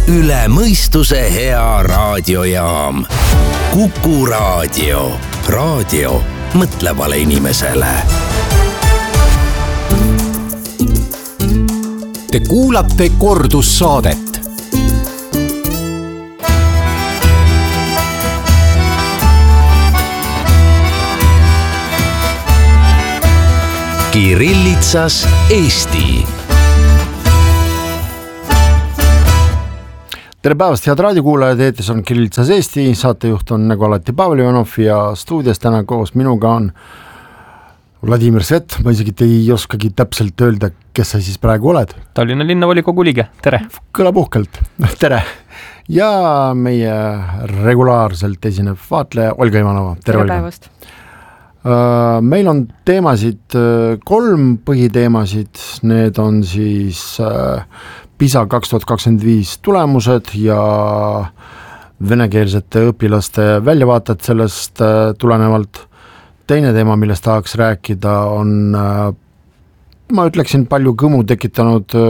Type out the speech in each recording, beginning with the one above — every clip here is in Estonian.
üle mõistuse hea raadiojaam. Kuku raadio. Raadio mõtlevale inimesele. Te kuulate kordussaadet. Kirillitsas Eesti. Tere päevast, head raadiokuulajad, eetris on Kirillitsas Eesti, saatejuht on nagu alati Pavel Ivanov ja stuudios täna koos minuga on Vladimir Svet. Ma isegi ei oskagi täpselt öelda, kes sa siis praegu oled. Tallinna linnavolikogu liige, tere. Kõlab uhkelt, tere. Ja meie regulaarselt esinev vaatleja Olga Ivanova, tere Olga. Päevast. Meil on teemasid, 3 põhiteemasid, need on siis PISA 2025 tulemused ja venekeelsete õpilaste väljavaated sellest tulenevalt. Teine teema, millest tahaks rääkida, on, ma ütleksin, palju kõmu tekitanud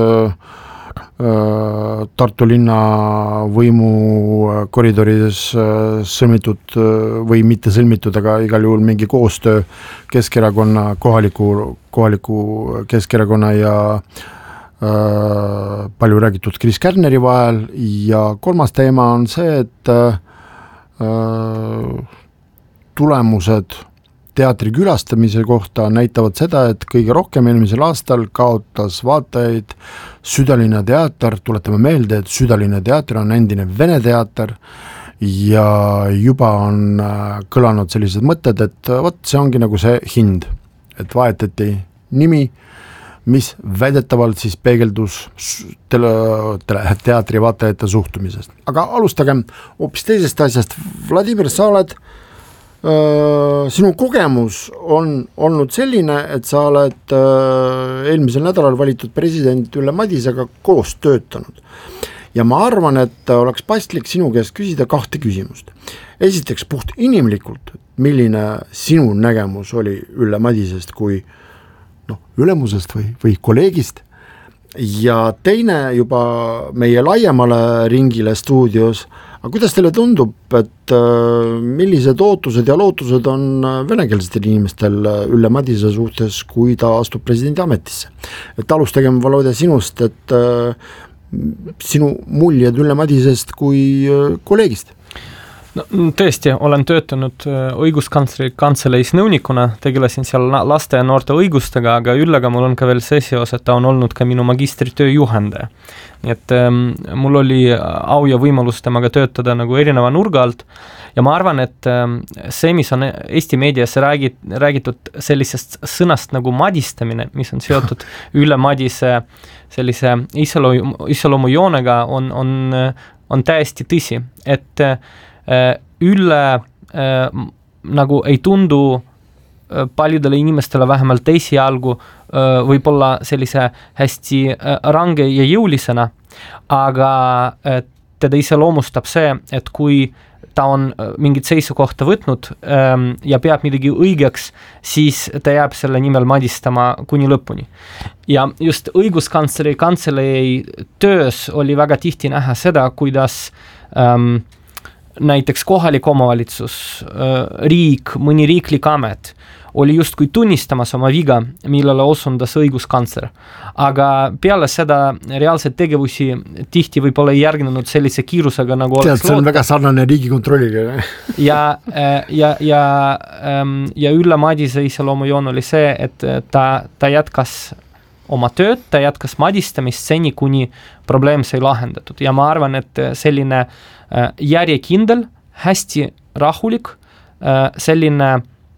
Tartu linna võimu koridorides sõlmitud või mitte sõlmitud, aga igal juhul mingi koostöö Keskerakonna, kohaliku Keskerakonna ja palju räägitud Kris Kärneri vahel. Ja 3. teema on see, et tulemused teatri külastamise kohta näitavad seda, et kõige rohkem eelmisel aastal kaotas vaatajaid Südalinna teater. Tuletame meelde, et Südalinna teater on endine Vene teater ja juba on kõlanud sellised mõtted, et võt, see ongi nagu see hind, et vahetati nimi, mis väidetavalt siis peegeldus teatri vaatajate suhtumisest. Aga alustagem hoopis teisest asjast. Vladimir, sa oled sinu kogemus on olnud selline, et sa oled eelmisel nädalal valitud president Ülle Madisega koos töötanud. Ja ma arvan, et oleks paslik sinu käest küsida 2 küsimust. Esiteks puht inimlikult, milline sinu nägemus oli Ülle Madisest kui ülemusest või kolleegist. Ja teine juba meie laiemale ringile stuudios, aga kuidas teile tundub, et millised ootused ja lootused on venekeelsetel inimestel Ülle Madise suhtes, kui ta astub presidendi ametisse? Et alustagem, Volodja, sinust, et sinu muljed Ülle Madisest kui kolleegist? No, tõesti, olen töötanud õiguskantsleri kantseleis nõunikuna, tegelesin seal laste ja noorte õigustega, aga Üllega mul on ka veel see seos, et ta on olnud ka minu magistritöö juhendaja. Nii et mul oli au ja võimalus temaga töötada nagu erineva nurga alt ja ma arvan, et see, mis on Eesti meedias räägitud sellisest sõnast nagu madistamine, mis on seotud Ülle Madise sellise iseloomujoonega, on täiesti tõsi, et Ülle nagu ei tundu paljudele inimestele vähemalt esialgu võib-olla sellise hästi range ja jõulisena, aga teda iseloomustab see, et kui ta on mingit seisukohta võtnud ja peab midagi õigeks, siis ta jääb selle nimel madistama kuni lõpuni. Ja just õiguskantsleri kantselei töös oli väga tihti näha seda, kuidas näiteks kohalik omavalitsus, riik, mõni riiklik amet oli justkui tunnistamas oma viga, millele osundas õiguskantsler. Aga peale seda reaalseid tegevusi tihti võib-olla ei järgnenud sellise kiirusega, nagu oleks see on väga sarnane Riigikontrolliga. Ja Ülle Madise iseloomujoon oli see, et ta jätkas oma tööd, ta jätkas madistamist seni, kuni probleem sai lahendatud. Ja ma arvan, et selline järjekindel, hästi rahulik, selline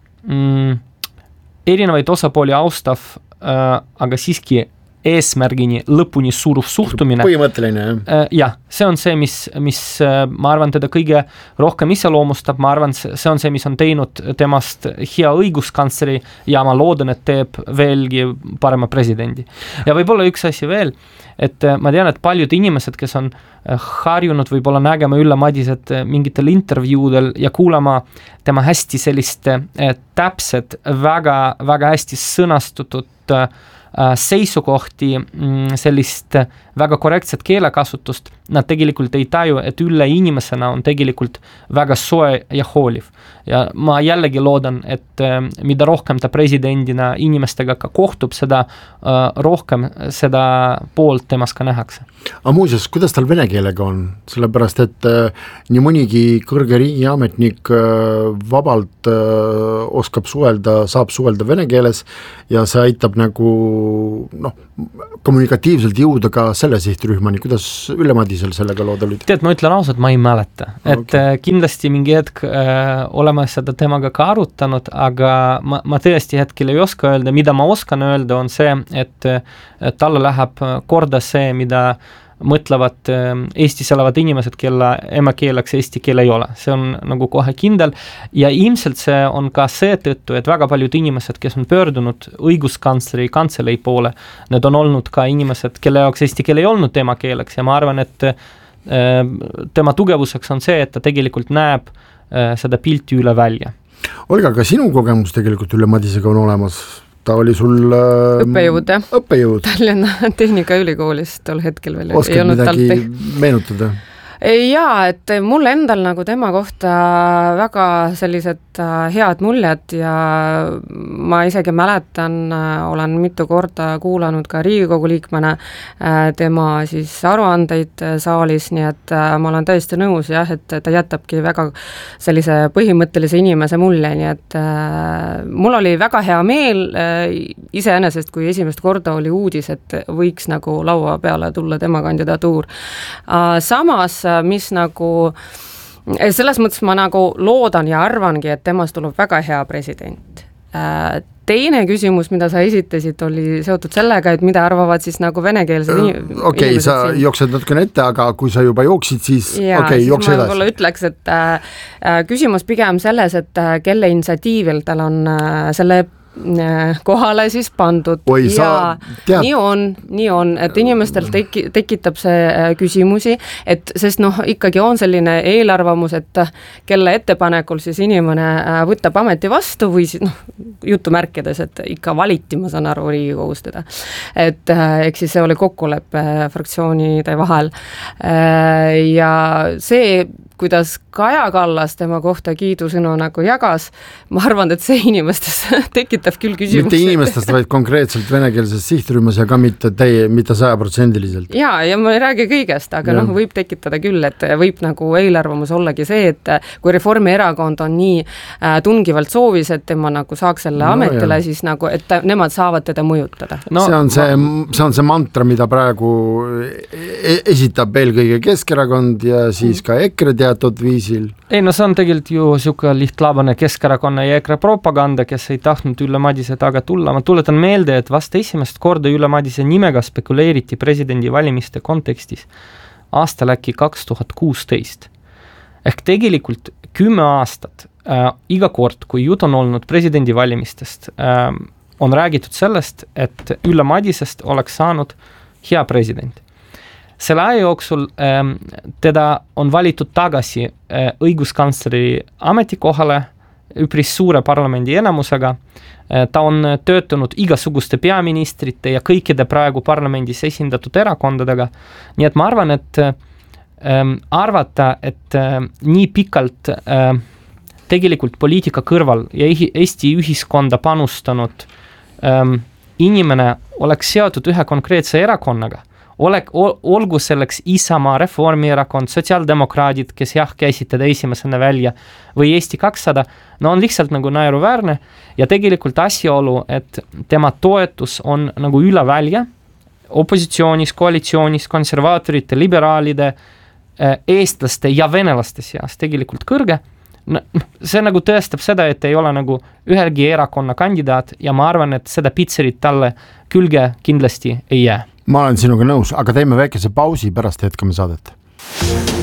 erinevaid osapooli austav, aga siiski eesmärgini lõpuni suruv suhtumine. Põhimõtteline, jah. Jah, see on see, mis ma arvan teda kõige rohkem iseloomustab, ma arvan, see on see, mis on teinud temast hea õiguskantsleri ja ma loodan, et teeb veelgi parema presidendi. Ja võib-olla üks asi veel, et ma tean, et paljud inimesed, kes on harjunud võib-olla nägema Ülle Madiset mingitel intervjuudel ja kuulama tema hästi sellist täpset, väga, väga hästi sõnastatud seisukohti, sellist väga korrektset keelekasutust, nad tegelikult ei taju, et üle inimesena on tegelikult väga soe ja hooliv. Ja ma jällegi loodan, et mida rohkem ta presidendina inimestega ka kohtub, seda rohkem seda poolt temas ka nähakse. Aga muuseas, kuidas tal vene keelega on? Sellepärast, et nii mõnigi kõrge riigiametnik vabalt saab suhelda vene keeles ja see aitab nagu kommunikatiivselt jõuda ka selle sihtrühmani. Kuidas Ülle Madisel sellega lood olid? Tead, ma ütlen ausalt, ma ei mäleta. Et kindlasti mingi hetk oleme seda temaga ka arutanud, aga ma tõesti hetkel ei oska öelda. Mida ma oskan öelda on see, et talle läheb korda see, mida mõtlevad Eestis elavad inimesed, kelle emakeeleks eesti keel ei ole. See on nagu kohe kindel ja ilmselt see on ka seetõttu, et väga paljud inimesed, kes on pöördunud õiguskantsleri kantselei poole, need on olnud ka inimesed, kelle jaoks eesti keel ei olnud emakeeleks ja ma arvan, et tema tugevuseks on see, et ta tegelikult näeb seda pilti üle välja. Olga, ka sinu kogemus tegelikult Ülle Madisega on olemas. Ta oli sul õppejõud. Tallinna Tehnikaülikoolis tol hetkel veel. Oskad midagi meenutada? Jaa, et mul endal nagu tema kohta väga sellised head muljed ja ma isegi mäletan, olen mitu korda kuulanud ka Riigikogu liikmena tema siis aruandeid saalis, nii et ma olen täiesti nõus jah, et ta jätabki väga sellise põhimõttelise inimese mulje, nii et mul oli väga hea meel iseenesest, kui esimest korda oli uudis, et võiks nagu laua peale tulla tema kandidatuur. Samas mis nagu, selles mõttes ma nagu loodan ja arvangi, et temast tuleb väga hea president. Teine küsimus, mida sa esitasid, oli seotud sellega, et mida arvavad siis nagu venekeelsed Okei, sa jooksed natukene ette, aga kui sa juba jooksid, siis jookse edasi. Ma ütleks, et küsimus pigem selles, et kelle initsiatiivil tal on selle kohale siis pandud. Nii on, et inimestel tekitab see küsimusi, et sest ikkagi on selline eelarvamus, et kelle ettepanekul siis inimene võtab ameti vastu või siis jutumärkides, et ikka valiti, ma saan aru Riigikogus teda. Et eks siis see oli kokkuleppe fraktsioonide vahel. Ja see, kuidas Kaja Kallas tema kohta kiidusõnu nagu jagas, ma arvan, et see inimestes tekitab küll küsimusi. Mitte inimestest, vaid konkreetselt venekeelses sihtrühmas ja ka mitte 100%. Ja ma ei räägi kõigest, aga võib tekitada küll, et võib nagu eelarvamus ollagi see, et kui Reformierakond on nii tungivalt soovis, et tema nagu saaks selle ametile, siis nagu, et nemad saavad teda mõjutada. See on see mantra, mida praegu esitab eelkõige Keskerakond ja siis ka EKRE teatud viisil. Ei, see on tegelikult ju siuke lihtlabane Keskerakonna ja EKRE propaganda, kes ei tahtnud Ülle Madise taga tulla. Ma tuletan meelde, et vast esimest korda Ülle Madise nimega spekuleeriti presidendi valimiste kontekstis aastal äkki 2016. Ehk tegelikult 10 aastat iga kord, kui jutt on olnud presidendi valimistest, on räägitud sellest, et Ülle Madisest oleks saanud hea president. Selle aja jooksul teda on valitud tagasi õiguskantsleri ametikohale üpris suure parlamendi enamusega. Ta on töötanud igasuguste peaministrite ja kõikide praegu parlamendis esindatud erakondadega. Nii et ma arvan, et arvata, et nii pikalt tegelikult poliitika kõrval ja Eesti ühiskonda panustanud inimene oleks seotud ühe konkreetse erakonnaga. Olgu selleks Isamaa, Reformierakond, sotsiaaldemokraadid, kes käisid teda esimesena välja või Eesti 200, on lihtsalt nagu naeruväärne ja tegelikult asjaolu, et tema toetus on nagu üle välja opositsioonis, koalitsioonis, konservaatorite, liberaalide, eestlaste ja venelaste seas tegelikult kõrge. See nagu tõestab seda, et ei ole nagu ühelgi erakonna kandidaat ja ma arvan, et seda pitserit talle külge kindlasti ei jää. Ma olen sinuga nõus, aga teeme väikese pausi, pärast jätkame saadet.